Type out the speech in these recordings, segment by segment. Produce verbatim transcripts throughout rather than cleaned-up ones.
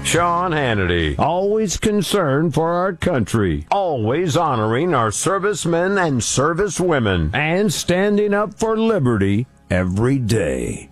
Sean Hannity, always concerned for our country, always honoring our servicemen and servicewomen, and standing up for liberty every day.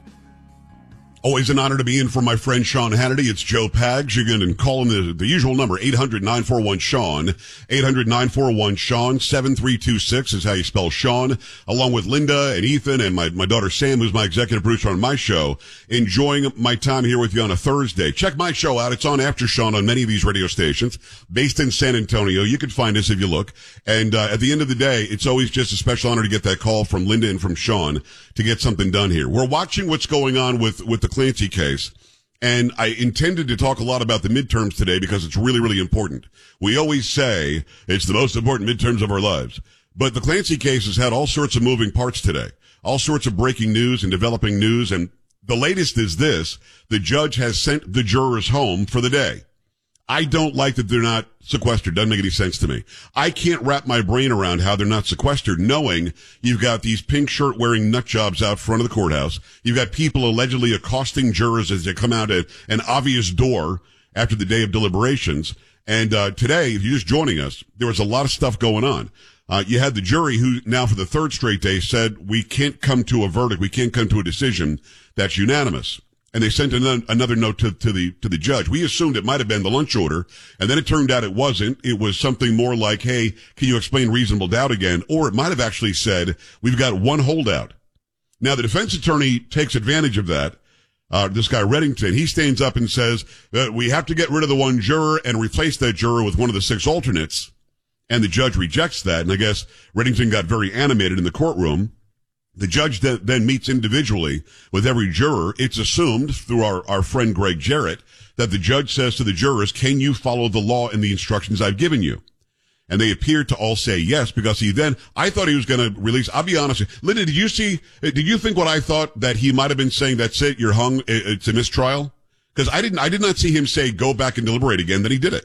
Always an honor to be in for my friend Sean Hannity. It's Joe Pags. You can call him the, the usual number, eight hundred nine four one Sean. eight hundred nine four one Sean. seven three two six is how you spell Sean. Along with Linda and Ethan and my, my daughter Sam, who's my executive producer on my show. Enjoying my time here with you on a Thursday. Check my show out. It's on After Sean on many of these radio stations. Based in San Antonio. You can find us if you look. And uh, at the end of the day, it's always just a special honor to get that call from Linda and from Sean to get something done here. We're watching what's going on with, with the Clancy case, and I intended to talk a lot about the midterms today because it's really, really important. We always say it's the most important midterms of our lives, but the Clancy case has had all sorts of moving parts today, all sorts of breaking news and developing news, and the latest is this: the judge has sent the jurors home for the day. I don't like that they're not sequestered. Doesn't make any sense to me. I can't wrap my brain around how they're not sequestered, knowing you've got these pink shirt wearing nut jobs out front of the courthouse. You've got people allegedly accosting jurors as they come out at an obvious door after the day of deliberations. And, uh, today, if you're just joining us, there was a lot of stuff going on. Uh, you had the jury who now for the third straight day said, we can't come to a verdict. We can't come to a decision that's unanimous. And they sent another, another note to, to the, to the judge. We assumed it might have been the lunch order. And then it turned out it wasn't. It was something more like, hey, can you explain reasonable doubt again? Or it might have actually said, we've got one holdout. Now the defense attorney takes advantage of that. Uh, this guy Reddington, he stands up and says that we have to get rid of the one juror and replace that juror with one of the six alternates. And the judge rejects that. And I guess Reddington got very animated in the courtroom. The judge then meets individually with every juror. It's assumed through our, our friend Greg Jarrett that the judge says to the jurors, can you follow the law and the instructions I've given you? And they appear to all say yes, because he then, I thought he was going to release, I'll be honest with you. Linda, did you see, did you think what I thought, that he might have been saying, that's it, you're hung, it's a mistrial? Because I didn't, I did not see him say go back and deliberate again. Then he did it.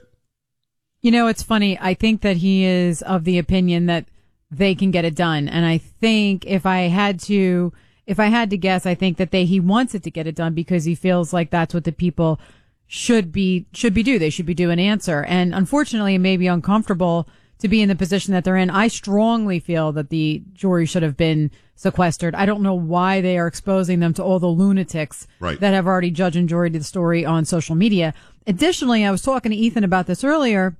You know, it's funny. I think that he is of the opinion that they can get it done. And I think if I had to, if I had to guess, I think that they, he wants it to get it done because he feels like that's what the people should be, should be do. They should be due an answer. And unfortunately, it may be uncomfortable to be in the position that they're in. I strongly feel that the jury should have been sequestered. I don't know why they are exposing them to all the lunatics right. that have already judged and juried the story on social media. Additionally, I was talking to Ethan about this earlier.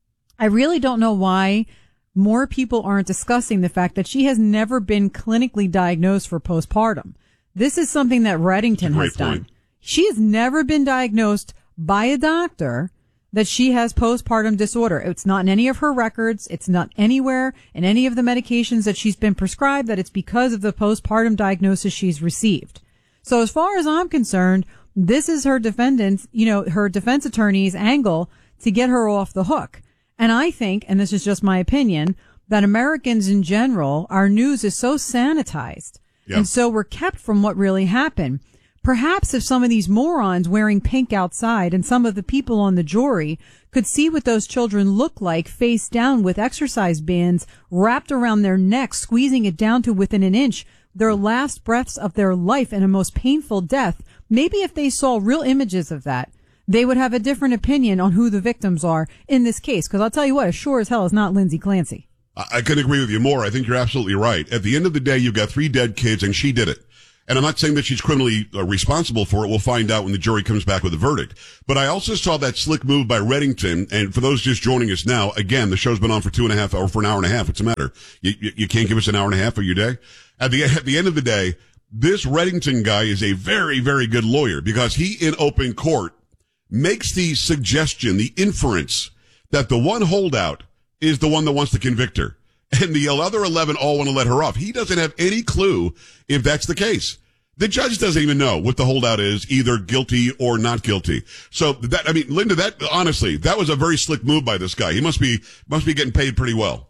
I really don't know why more people aren't discussing the fact that she has never been clinically diagnosed for postpartum. This is something that Reddington has done. Point. She has never been diagnosed by a doctor that she has postpartum disorder. It's not in any of her records. It's not anywhere in any of the medications that she's been prescribed that it's because of the postpartum diagnosis she's received. So as far as I'm concerned, this is her defendant's, you know, her defense attorney's angle to get her off the hook. And I think, and this is just my opinion, that Americans in general, our news is so sanitized yep. and so we're kept from what really happened. Perhaps if some of these morons wearing pink outside and some of the people on the jury could see what those children look like face down with exercise bands wrapped around their necks, squeezing it down to within an inch, their last breaths of their life in a most painful death, maybe if they saw real images of that, they would have a different opinion on who the victims are in this case. Because I'll tell you what, as sure as hell is not Lindsay Clancy. I couldn't agree with you more. I think you're absolutely right. At the end of the day, you've got three dead kids, and she did it. And I'm not saying that she's criminally uh, responsible for it. We'll find out when the jury comes back with a verdict. But I also saw that slick move by Reddington. And for those just joining us now, again, the show's been on for two and a half hours, for an hour and a half. What's the matter? You, you, you can't give us an hour and a half of your day? At the, at the end of the day, this Reddington guy is a very, very good lawyer, because he, in open court, makes the suggestion, the inference, that the one holdout is the one that wants to convict her. And the other eleven all want to let her off. He doesn't have any clue if that's the case. The judge doesn't even know what the holdout is, either guilty or not guilty. So that, I mean, Linda, that, honestly, that was a very slick move by this guy. He must be, must be getting paid pretty well.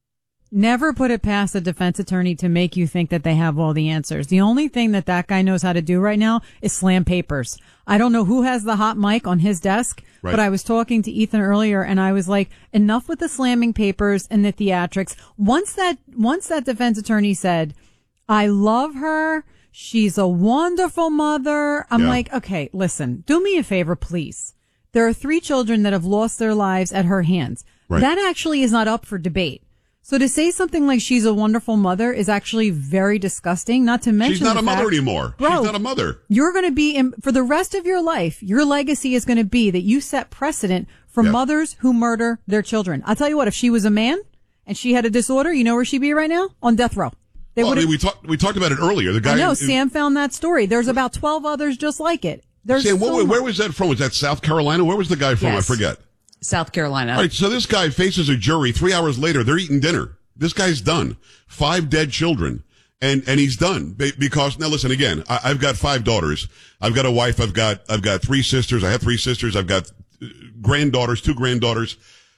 Never put it past a defense attorney to make you think that they have all the answers. The only thing that that guy knows how to do right now is slam papers. I don't know who has the hot mic on his desk, right. But I was talking to Ethan earlier and I was like, enough with the slamming papers and the theatrics. Once that, once that defense attorney said, I love her, she's a wonderful mother. I'm yeah. like, okay, listen, do me a favor, please. There are three children that have lost their lives at her hands. Right. That actually is not up for debate. So to say something like she's a wonderful mother is actually very disgusting, not to mention she's not the a fact, mother anymore. Bro, she's not a mother. You're going to be, in, for the rest of your life, your legacy is going to be that you set precedent for yeah. mothers who murder their children. I'll tell you what, if she was a man and she had a disorder, you know where she'd be right now? On death row. They well, I mean, we talked we talked about it earlier. The guy. I know, who, Sam found that story. There's about twelve others just like it. There's Sam, so where, where was that from? Was that South Carolina? Where was the guy from? Yes. I forget. South Carolina. All right, so this guy faces a jury. Three hours later, they're eating dinner. This guy's done. Five dead children. And, and he's done because now listen again, I, I've got five daughters. I've got a wife. I've got, I've got three sisters. I have three sisters. I've got granddaughters, two granddaughters.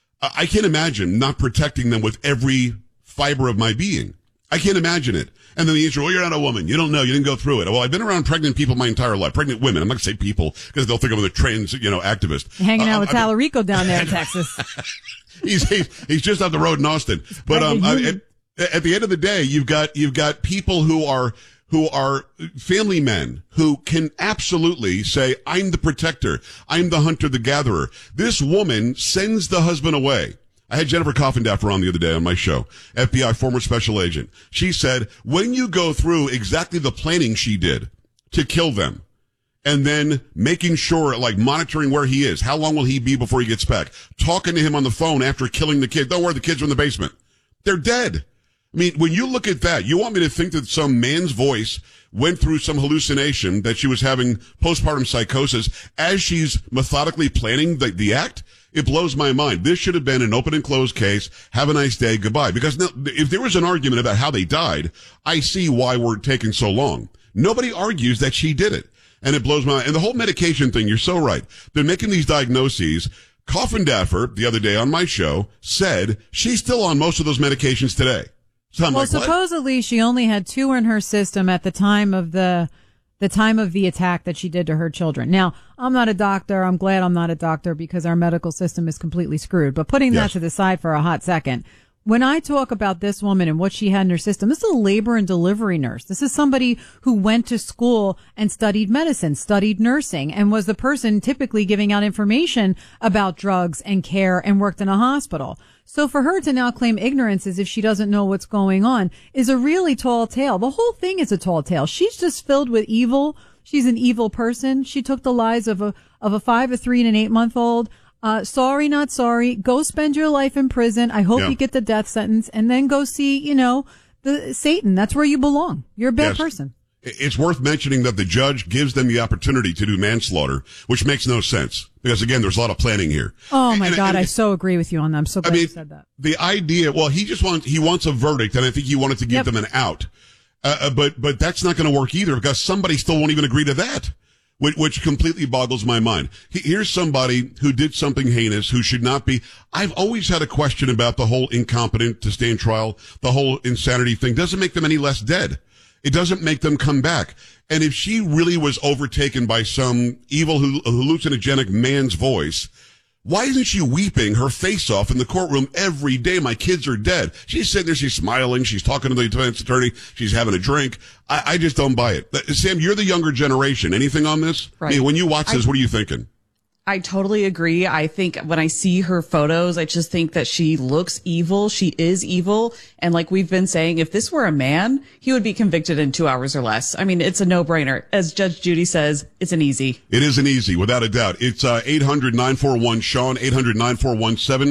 I can't imagine not protecting them with every fiber of my being. I can't imagine it. And then the answer, well, you're not a woman. You don't know. You didn't go through it. Well, I've been around pregnant people my entire life. Pregnant women. I'm not going to say people because they'll think I'm a trans, you know, activist. Hanging out uh, with I, Tallarico down there in Texas. he's, he's, he's just up the road in Austin. But, um, I, at, at the end of the day, you've got, you've got people who are, who are family men who can absolutely say, I'm the protector. I'm the hunter, the gatherer. This woman sends the husband away. I had Jennifer Coffindaffer on the other day on my show, F B I former special agent. She said, when you go through exactly the planning she did to kill them, and then making sure, like monitoring where he is, how long will he be before he gets back, talking to him on the phone after killing the kid. Don't worry, the kids are in the basement. They're dead. I mean, when you look at that, you want me to think that some man's voice went through some hallucination, that she was having postpartum psychosis as she's methodically planning the, the act? It blows my mind. This should have been an open and closed case. Have a nice day. Goodbye. Because now, if there was an argument about how they died, I see why we're taking so long. Nobody argues that she did it. And it blows my mind. And the whole medication thing, you're so right. They're making these diagnoses. Coffindaffer, the other day on my show, said she's still on most of those medications today. So I'm well, like, supposedly she only had two in her system at the time of the the time of the attack that she did to her children. Now, I'm not a doctor. I'm glad I'm not a doctor because our medical system is completely screwed. But putting yes. that to the side for a hot second, when I talk about this woman and what she had in her system, this is a labor and delivery nurse. This is somebody who went to school and studied medicine, studied nursing, and was the person typically giving out information about drugs and care and worked in a hospital. So for her to now claim ignorance as if she doesn't know what's going on is a really tall tale. The whole thing is a tall tale. She's just filled with evil. She's an evil person. She took the lives of a, of a five, a three, and an eight month old. Uh, sorry, not sorry. Go spend your life in prison. I hope yeah. you get the death sentence and then go see, you know, the Satan. That's where you belong. You're a bad yes. person. It's worth mentioning that the judge gives them the opportunity to do manslaughter, which makes no sense. Because again, there's a lot of planning here. Oh my and, God, and, I so agree with you on that. I'm so glad I mean, you said that. The idea, well, he just wants, he wants a verdict, and I think he wanted to give yep. them an out. Uh, but, but that's not going to work either because somebody still won't even agree to that. Which, which completely boggles my mind. Here's somebody who did something heinous, who should not be. I've always had a question about the whole incompetent to stand trial, the whole insanity thing. Doesn't make them any less dead. It doesn't make them come back. And if she really was overtaken by some evil hallucinogenic man's voice, why isn't she weeping her face off in the courtroom every day? My kids are dead. She's sitting there, she's smiling, she's talking to the defense attorney, she's having a drink. I, I just don't buy it. Sam, you're the younger generation. Anything on this? Right. I mean, when you watch this, I, what are you thinking? I totally agree. I think when I see her photos, I just think that she looks evil. She is evil. And like we've been saying, if this were a man, he would be convicted in two hours or less. I mean, it's a no-brainer. As Judge Judy says, it's an easy. It is an easy, without a doubt. It's uh, eight hundred nine four one Sean, eight hundred nine four one seven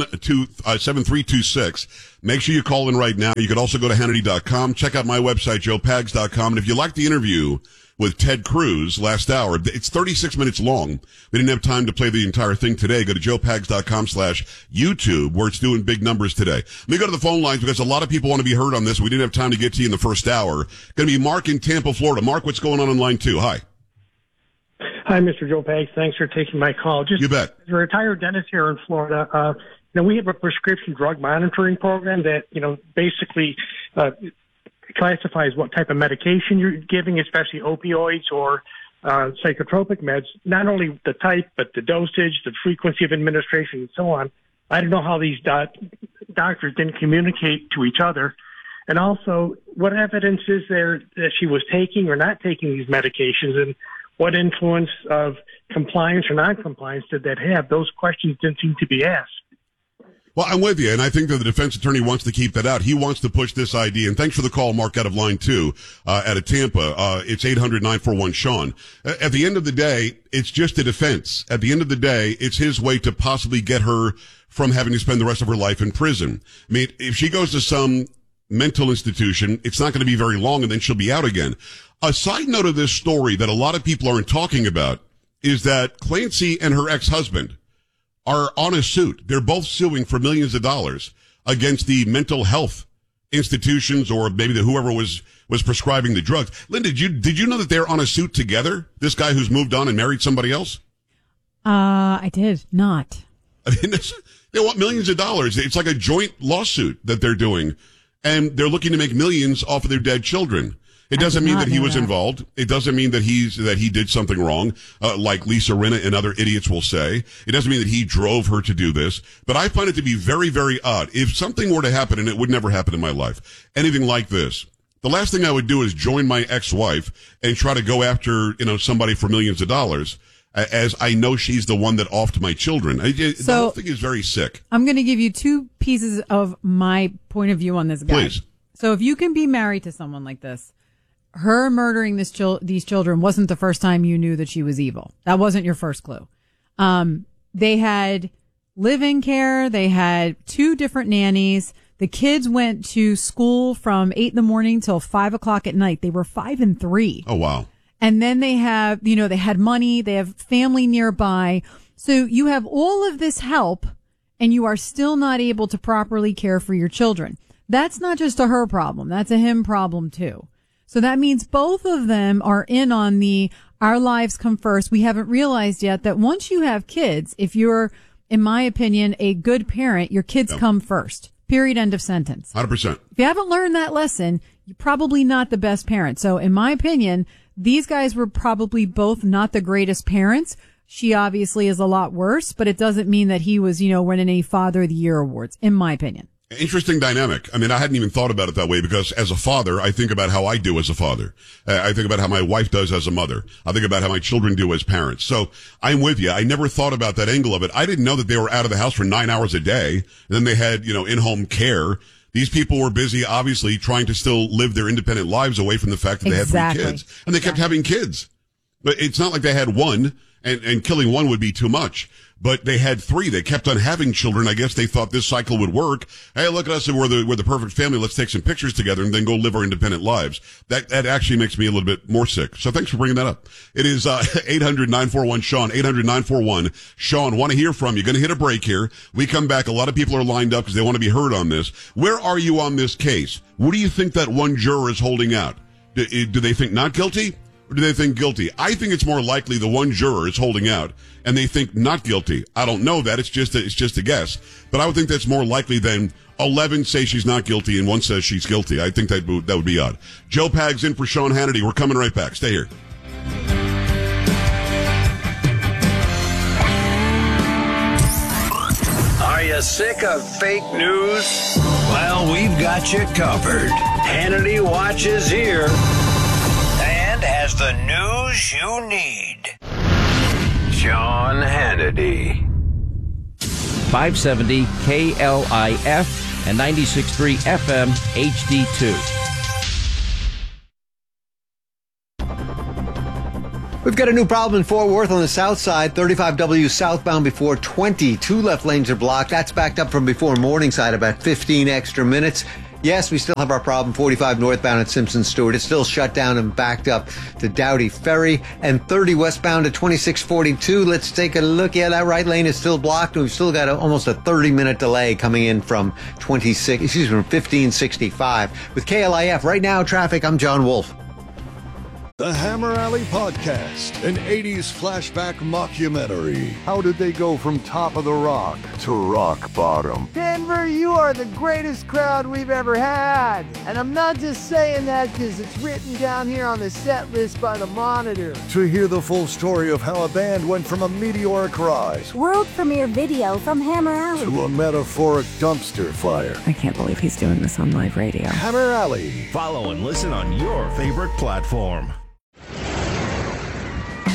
three two six. Make sure you call in right now. You could also go to Hannity dot com. Check out my website, joe pags dot com. And if you like the interview with Ted Cruz last hour, it's thirty-six minutes long. We didn't have time to play the entire thing today. Go to joe pags dot com slash YouTube, where it's doing big numbers today. Let me go to the phone lines because a lot of people want to be heard on this. We didn't have time to get to you in the first hour. Going to be Mark in Tampa, Florida. Mark, what's going on in line two? Hi. Hi, Mister Joe Pags. Thanks for taking my call. Just you bet. As a retired dentist here in Florida, uh, you know, we have a prescription drug monitoring program that, you know, basically uh, classifies what type of medication you're giving, especially opioids or uh, psychotropic meds, not only the type, but the dosage, the frequency of administration, and so on. I don't know how these doc- doctors didn't communicate to each other. And also, what evidence is there that she was taking or not taking these medications? And what influence of compliance or non-compliance did that have? Those questions didn't seem to be asked. Well, I'm with you, and I think that the defense attorney wants to keep that out. He wants to push this idea, and thanks for the call, Mark, out of line two, uh, out of Tampa. Uh, it's eight hundred nine four one Sean. At the end of the day, it's just a defense. At the end of the day, it's his way to possibly get her from having to spend the rest of her life in prison. I mean, if she goes to some mental institution, it's not going to be very long, and then she'll be out again. A side note of this story that a lot of people aren't talking about is that Clancy and her ex-husband are on a suit. They're both suing for millions of dollars against the mental health institutions or maybe the whoever was, was prescribing the drugs. Lynn, did you, did you know that they're on a suit together? This guy who's moved on and married somebody else? Uh, I did not. I mean, this, they want millions of dollars. It's like a joint lawsuit that they're doing, and they're looking to make millions off of their dead children. It doesn't mean that he was that. involved. It doesn't mean that he's that he did something wrong, uh, like Lisa Rinna and other idiots will say. It doesn't mean that he drove her to do this. But I find it to be very, very odd. If something were to happen, and it would never happen in my life, anything like this, the last thing I would do is join my ex-wife and try to go after, you know, somebody for millions of dollars, as I know she's the one that offed my children. I, so, the whole thing is very sick. I'm going to give you two pieces of my point of view on this guy. Please. So if you can be married to someone like this, her murdering this chil- these children wasn't the first time you knew that she was evil. That wasn't your first clue. Um, they had live-in care. They had two different nannies. The kids went to school from eight in the morning till five o'clock at night. They were five and three. Oh, wow. And then they have, you know, they had money. They have family nearby. So you have all of this help and you are still not able to properly care for your children. That's not just a her problem. That's a him problem too. So that means both of them are in on the our lives come first. We haven't realized yet that once you have kids, if you're, in my opinion, a good parent, your kids yep. come first. Period. End of sentence. one hundred percent. If you haven't learned that lesson, you're probably not the best parent. So in my opinion, these guys were probably both not the greatest parents. She obviously is a lot worse, but it doesn't mean that he was, you know, winning any Father of the Year awards, in my opinion. Interesting dynamic. I mean, I hadn't even thought about it that way because as a father, I think about how I do as a father. Uh, I think about how my wife does as a mother. I think about how my children do as parents. So I'm with you. I never thought about that angle of it. I didn't know that they were out of the house for nine hours a day. And then they had, you know, in-home care. These people were busy, obviously, trying to still live their independent lives away from the fact that exactly. they had three kids. And they exactly. kept having kids. But it's not like they had one, and, and killing one would be too much. But they had three. They kept on having children. I guess they thought this cycle would work. Hey, look at us. We're the, we're the perfect family. Let's take some pictures together and then go live our independent lives. That, that actually makes me a little bit more sick. So thanks for bringing that up. It is, uh, eight hundred nine four one Sean, eight hundred nine four one Sean. Want to hear from you. Going to hit a break here. We come back. A lot of people are lined up because they want to be heard on this. Where are you on this case? What do you think that one juror is holding out? Do, do they think not guilty? Or do they think guilty? I think it's more likely the one juror is holding out and they think not guilty. I don't know that. It's just a, it's just a guess. But I would think that's more likely than eleven say she's not guilty and one says she's guilty. I think that would, that would be odd. Joe Pags in for Sean Hannity. We're coming right back. Stay here. Are you sick of fake news? Well, we've got you covered. Hannity Watch is here. Has the news you need. Sean Hannity. five seventy K L I F and ninety-six point three F M H D two. We've got a new problem in Fort Worth on the south side. thirty-five W southbound before twenty. Two left lanes are blocked. That's backed up from before Morningside, about fifteen extra minutes. Yes, we still have our problem. forty-five northbound at Simpson Stewart. It's still shut down and backed up to Doughty Ferry. And thirty westbound at twenty-six forty-two. Let's take a look. Yeah, that right lane is still blocked. We've still got a, almost a thirty minute delay coming in from twenty-six, excuse me, from fifteen sixty-five. With K L I F right now, traffic. I'm John Wolf. The Hammer Alley Podcast, an eighties flashback mockumentary. How did they go from top of the rock to rock bottom? Denver, you are the greatest crowd we've ever had. And I'm not just saying that because it's written down here on the set list by the Monitor. To hear the full story of how a band went from a meteoric rise, world premiere video from Hammer Alley, to a metaphoric dumpster fire. I can't believe he's doing this on live radio. Hammer Alley. Follow and listen on your favorite platform.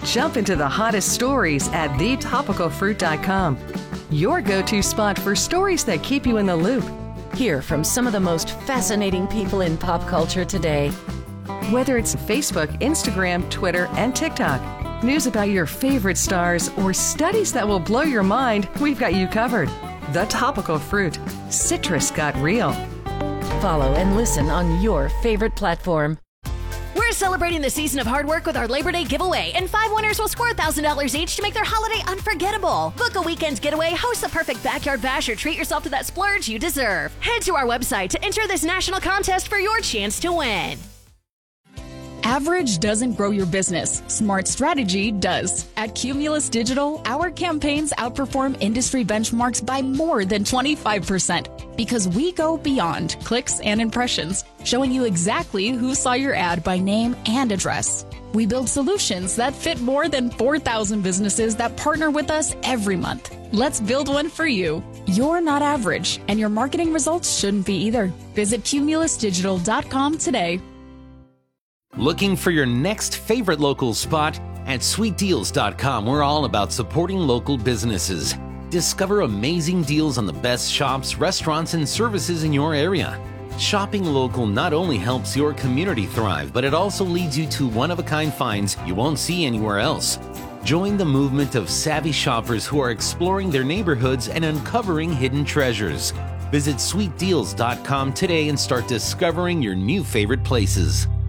Jump into the hottest stories at the topical fruit dot com. Your go-to spot for stories that keep you in the loop. Hear from some of the most fascinating people in pop culture today. Whether it's Facebook, Instagram, Twitter, and TikTok, news about your favorite stars, or studies that will blow your mind, we've got you covered. The Topical Fruit. Citrus got real. Follow and listen on your favorite platform. We're celebrating the season of hard work with our Labor Day giveaway, and five winners will score one thousand dollars each to make their holiday unforgettable. Book a weekend getaway, host the perfect backyard bash, or treat yourself to that splurge you deserve. Head to our website to enter this national contest for your chance to win. Average doesn't grow your business. Smart strategy does. At Cumulus Digital, our campaigns outperform industry benchmarks by more than twenty-five percent because we go beyond clicks and impressions, showing you exactly who saw your ad by name and address. We build solutions that fit more than four thousand businesses that partner with us every month. Let's build one for you. You're not average, and your marketing results shouldn't be either. Visit cumulus digital dot com today. Looking for your next favorite local spot? At sweet deals dot com, we're all about supporting local businesses. Discover amazing deals on the best shops, restaurants, and services in your area. Shopping local not only helps your community thrive, but it also leads you to one-of-a-kind finds you won't see anywhere else. Join the movement of savvy shoppers who are exploring their neighborhoods and uncovering hidden treasures. Visit sweet deals dot com today and start discovering your new favorite places.